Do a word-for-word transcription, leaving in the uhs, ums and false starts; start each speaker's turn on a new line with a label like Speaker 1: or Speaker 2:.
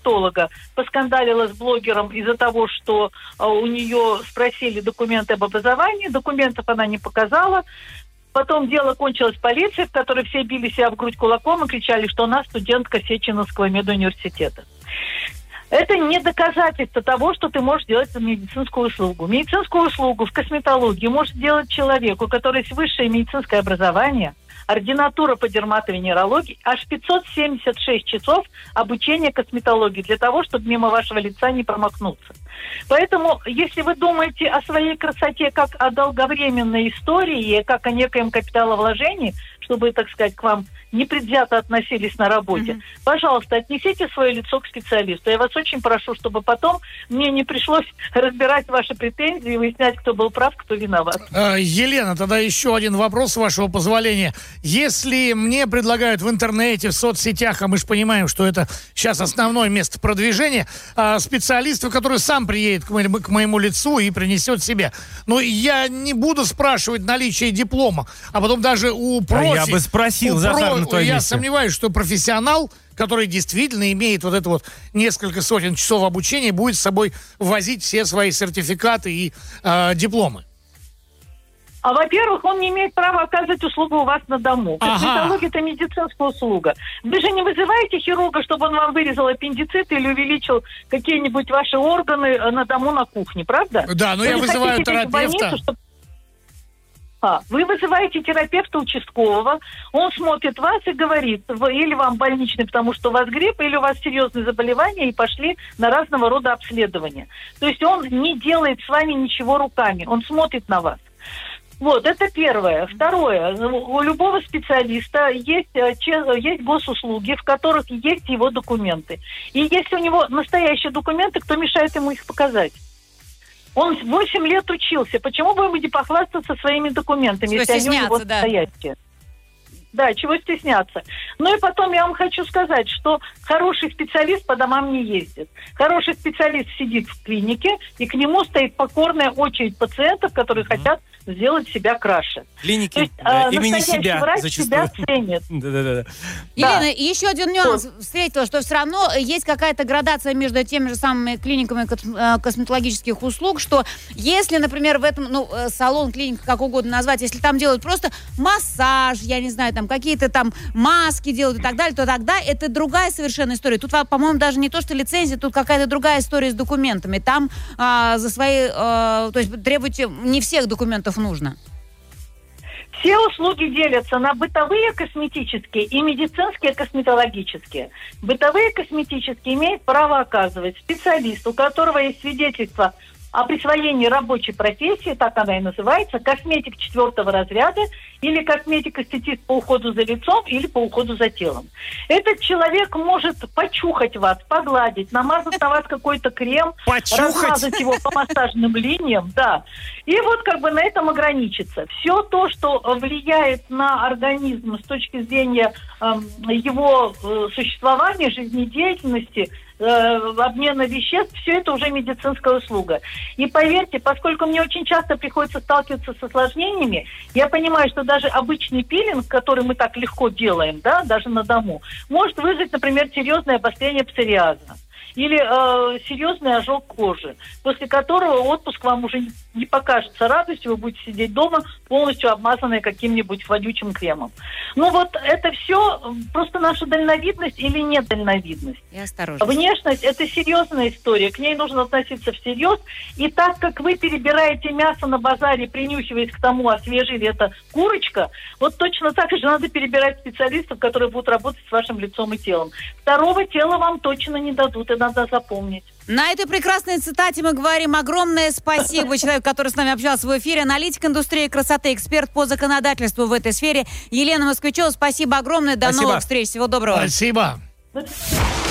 Speaker 1: косметолога поскандалила с блогером из-за того, что у нее спросили документы об образовании, документов она не показала. Потом дело кончилось в полиции, в которой все били себя в грудь кулаком и кричали, что она студентка Сеченовского медуниверситета. Это не доказательство того, что ты можешь делать медицинскую услугу. Медицинскую услугу в косметологии может делать человек, у которого есть высшее медицинское образование, ординатура по дерматовенерологии, аж пятьсот семьдесят шесть часов обучения косметологии для того, чтобы мимо вашего лица не промахнуться. Поэтому, если вы думаете о своей красоте как о долговременной истории, как о некоем капиталовложении, чтобы, так сказать, к вам непредвзято относились на работе, mm-hmm. пожалуйста, отнесите свое лицо к специалисту. Я вас очень прошу, чтобы потом мне не пришлось разбирать ваши претензии и выяснять, кто был прав, кто виноват.
Speaker 2: Елена, тогда еще один вопрос, с вашего позволения. Если мне предлагают в интернете, в соцсетях, а мы же понимаем, что это сейчас основное место продвижения, специалиста, который сам приедет к моему, к моему лицу и принесет себе, но я не буду спрашивать наличие диплома, а потом даже у профи...
Speaker 3: А я бы спросил, Захар, на твоем
Speaker 2: Я
Speaker 3: месте.
Speaker 2: сомневаюсь, что профессионал, который действительно имеет вот это вот несколько сотен часов обучения, будет с собой возить все свои сертификаты и э, дипломы.
Speaker 1: А, во-первых, он не имеет права оказывать услугу у вас на дому. Косметология
Speaker 2: Ага.
Speaker 1: – это медицинская услуга. Вы же не вызываете хирурга, чтобы он вам вырезал аппендицит или увеличил какие-нибудь ваши органы на дому на кухне, правда?
Speaker 2: Да, но
Speaker 1: Вы
Speaker 2: я
Speaker 1: не
Speaker 2: вызываю
Speaker 1: хотите идти в больницу,
Speaker 2: терапевта.
Speaker 1: чтобы... А, вы вызываете терапевта участкового, он смотрит вас и говорит, или вам больничный, потому что у вас грипп, или у вас серьезные заболевания, и пошли на разного рода обследования. То есть он не делает с вами ничего руками, он смотрит на вас. Вот, это первое. Второе. У любого специалиста есть, есть госуслуги, в которых есть его документы. И если у него настоящие документы, кто мешает ему их показать? Он восемь лет учился. Почему бы ему не похвастаться своими документами,
Speaker 4: Что
Speaker 1: если они у него
Speaker 4: да.
Speaker 1: настоящие? Да, чего стесняться. Ну и потом я вам хочу сказать, что хороший специалист по домам не ездит. Хороший специалист сидит в клинике, и к нему стоит покорная очередь пациентов, которые mm-hmm. хотят сделать себя краше.
Speaker 3: Клиники
Speaker 1: То есть,
Speaker 3: да,
Speaker 1: э,
Speaker 3: имени себя
Speaker 1: врач
Speaker 3: зачастую.
Speaker 1: себя ценит.
Speaker 3: Да-да-да.
Speaker 4: Елена,
Speaker 1: Да.
Speaker 4: и еще один нюанс встретила, что все равно есть какая-то градация между теми же самыми клиниками косметологических услуг, что если, например, в этом, ну, салон, клиника, как угодно назвать, если там делают просто массаж, я не знаю, там какие-то там маски делают и так далее, то тогда это другая совершенно история. Тут, по-моему, даже не то, что лицензия, тут какая-то другая история с документами. Там а, за свои, а, то есть требуйте, не всех документов нужно.
Speaker 1: Все услуги делятся на бытовые косметические и медицинские косметологические. Бытовые косметические имеет право оказывать специалист, у которого есть свидетельство о присвоении рабочей профессии, так она и называется, косметик четвертого разряда или косметик-эстетист по уходу за лицом или по уходу за телом. Этот человек может почухать вас, погладить, намазать на вас какой-то крем,
Speaker 3: Почухать?
Speaker 1: размазать его по массажным линиям, да. И вот как бы на этом ограничиться. Все то, что влияет на организм с точки зрения э, его э, существования, жизнедеятельности, обмена веществ, все это уже медицинская услуга. И поверьте, поскольку мне очень часто приходится сталкиваться с осложнениями, я понимаю, что даже обычный пилинг, который мы так легко делаем, да, даже на дому, может вызвать, например, серьезное обострение псориаза или э, серьезный ожог кожи, после которого отпуск вам уже не покажется радостью, вы будете сидеть дома, полностью обмазанные каким-нибудь водючим кремом. Ну вот это все просто наша дальновидность или недальновидность.
Speaker 4: И осторожно.
Speaker 1: Внешность – это серьезная история, к ней нужно относиться всерьез. И так как вы перебираете мясо на базаре, принюхиваясь к тому, а свежая ли это курочка, вот точно так же надо перебирать специалистов, которые будут работать с вашим лицом и телом. Второго тела вам точно не дадут, и надо запомнить.
Speaker 4: На этой прекрасной цитате мы говорим огромное спасибо человеку, который с нами общался в эфире. Аналитик индустрии красоты, эксперт по законодательству в этой сфере Елена Москвичева. Спасибо огромное. До
Speaker 3: Спасибо.
Speaker 4: новых встреч. Всего доброго.
Speaker 2: Спасибо.